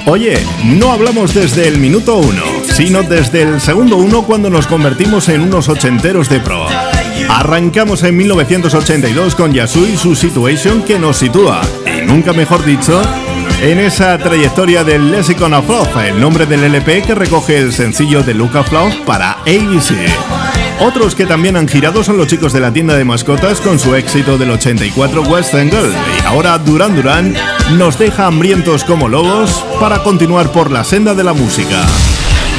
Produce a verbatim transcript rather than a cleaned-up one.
Oye, no hablamos desde el minuto uno, sino desde el segundo uno cuando nos convertimos en unos ochenteros de pro. Arrancamos en mil novecientos ochenta y dos con Yazoo y su Situation, que nos sitúa, y nunca mejor dicho, en esa trayectoria del Lexicon of Love, el nombre del L P que recoge el sencillo de Look of Love para A B C. Otros que también han girado son los chicos de la tienda de mascotas con su éxito del ochenta y cuatro West End Girl, y ahora Duran Duran nos deja hambrientos como lobos para continuar por la senda de la música.